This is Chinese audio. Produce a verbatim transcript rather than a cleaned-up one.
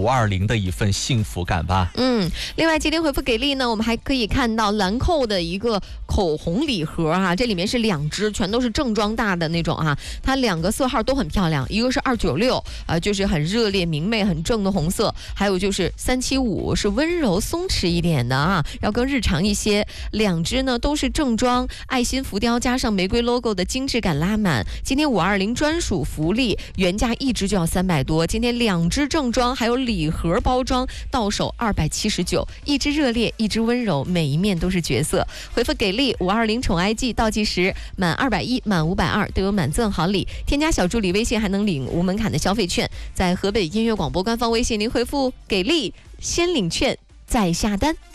五二零的一份幸福感吧。 嗯，另外今天回复给力呢，我们还可以看到兰蔻的一个口红礼盒啊，这里面是两支，全都是正装大的那种啊，它两个色号都很漂亮，一个是二九六啊，就是很热烈明媚很正的红色，还有就是三七五是温柔松弛一点的啊，要更日常一些。两支呢都是正装，爱心浮雕加上玫瑰 logo 的精致感拉满。今天五二零专属福利，原价一支就要三百多，今天两支正装还有礼盒包装，到手二百七十九，一支热烈，一支温柔，每一面都是角色。回复给力五二零宠爱季倒计时，满二百一满五百二都有满赠好礼，添加小助理微信还能领无门槛的消费券。在河北音乐广播官方微信，您回复给力先领券再下单。